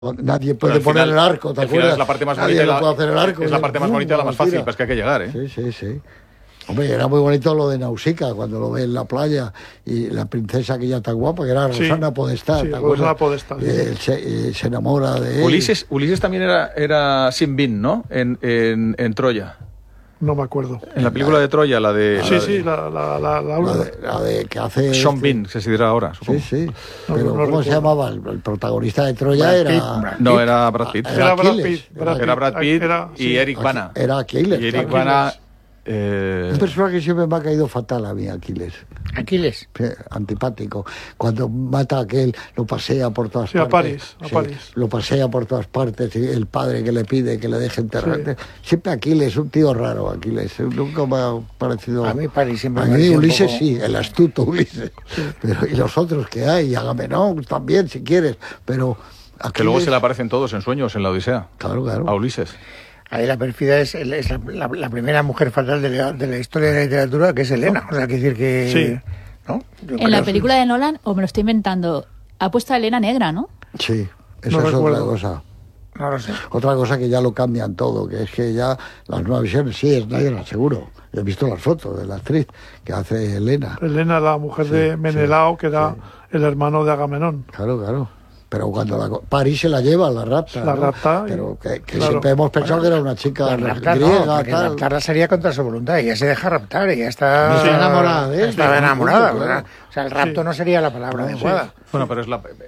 Nadie puede poner el arco, ¿te acuerdas? Es la parte más Nadie bonita. puede hacer el arco. Es la parte más bonita y la más fácil, pero es que hay que llegar, ¿eh? Sí. Hombre, era muy bonito lo de Nausicaa, cuando lo ve en la playa, y la princesa que ya tan guapa, que era Rosana Podestá, ¿te acuerdas? Rosana Podestá. Se enamora de él. Ulises también era Sinbin, ¿no? En Troya. No me acuerdo. En la película de Troya, la de... La de que hace... Sean Bean, se dirá ahora, supongo. Sí. Pero ¿cómo se llamaba? El protagonista de Troya era... No, era Brad Pitt. Era Brad Pitt y Eric Bana. Era Aquiles. Y Eric Bana... Un personaje que siempre me ha caído fatal a mí, Aquiles. ¿Aquiles? Sí, antipático. Cuando mata a aquel, lo pasea por todas partes. A París. Lo pasea por todas partes. Y el padre que le pide que le deje enterrar. Sí. Siempre Aquiles, un tío raro, Aquiles. Nunca me ha parecido... A mí París siempre me ha parecido Ulises poco... sí, el astuto Ulises. Sí. Pero, y los otros que hay, Agamenón también, si quieres. Pero Aquiles... Que luego se le aparecen todos en sueños en la Odisea. Claro. A Ulises. Ahí la pérfida es la primera mujer fatal de la historia de la literatura, que es Helena. O sea, hay que decir que... Sí. ¿no? En la película de Nolan, o me lo estoy inventando, ha puesto a Helena negra, ¿no? Sí, eso es otra cosa. No lo sé. Otra cosa que ya lo cambian todo, que es que ya las nuevas visiones, sí, es negra, seguro. Yo he visto las fotos de la actriz que hace Helena. Helena, la mujer de Menelao, que era el hermano de Agamenón. Claro. Pero cuando París se la lleva, la rapta. La rapta. Pero que siempre hemos pensado que era una chica griega. No, porque raptarla sería contra su voluntad. Ella se deja raptar, ella está enamorada de él. Estaba enamorada. Claro. O sea, el rapto no sería la palabra adecuada. Bueno, pero es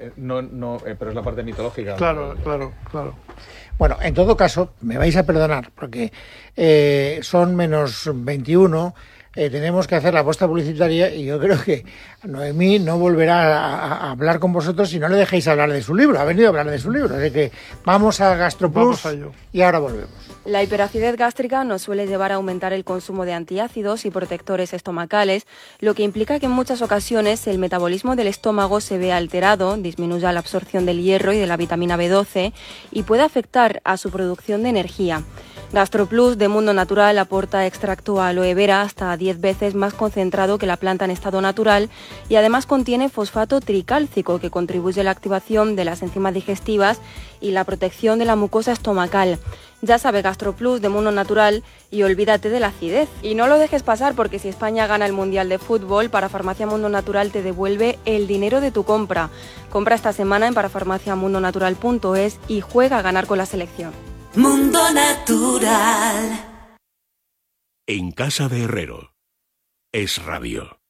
la parte mitológica. Claro. Bueno, en todo caso, me vais a perdonar, porque son menos 21... tenemos que hacer la apuesta publicitaria y yo creo que Noemí no volverá a hablar con vosotros si no le dejéis hablar de su libro. Ha venido a hablar de su libro, así que vamos a GastroPlus y ahora volvemos. La hiperacidez gástrica nos suele llevar a aumentar el consumo de antiácidos y protectores estomacales, lo que implica que en muchas ocasiones el metabolismo del estómago se ve alterado, disminuye la absorción del hierro y de la vitamina B12 y puede afectar a su producción de energía. GastroPlus de Mundo Natural aporta extracto aloe vera hasta 10 veces más concentrado que la planta en estado natural y además contiene fosfato tricálcico que contribuye a la activación de las enzimas digestivas y la protección de la mucosa estomacal. Ya sabe, GastroPlus de Mundo Natural y olvídate de la acidez. Y no lo dejes pasar porque si España gana el Mundial de Fútbol, Parafarmacia Mundo Natural te devuelve el dinero de tu compra. Compra esta semana en parafarmaciamundonatural.es y juega a ganar con la selección. Mundo Natural. En casa de Herrero. Es Radio.